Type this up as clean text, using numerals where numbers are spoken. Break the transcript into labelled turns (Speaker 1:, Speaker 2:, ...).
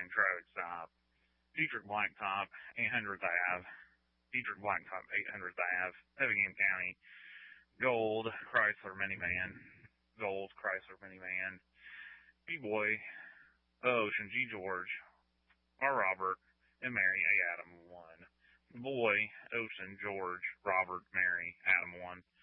Speaker 1: Mustang Traffic Stop, Dietrich Blacktop, 800th Ave, Dietrich Blacktop, 800th Ave, Effingham County, Gold, Chrysler Minivan, Gold, Chrysler Minivan, B-Boy, The Ocean, G. George, R. Robert, and Mary A. Adam 1. Boy, Ocean, George, Robert, Mary, Adam 1.